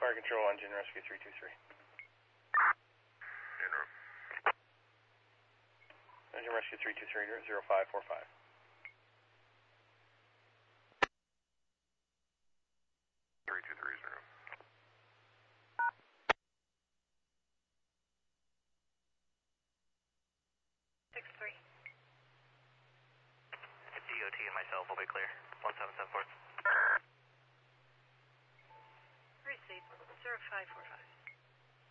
Fire Control, Engine Rescue 323. Engine Rescue 323, 0545. DOT and myself will be clear. 1774.